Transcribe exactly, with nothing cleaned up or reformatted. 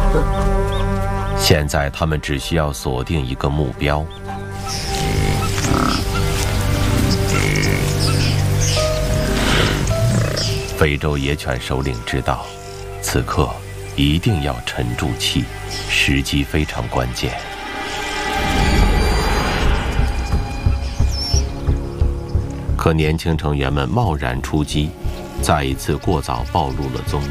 现在他们只需要锁定一个目标。非洲野犬首领知道，此刻一定要沉住气，时机非常关键。可年轻成员们贸然出击，再一次过早暴露了踪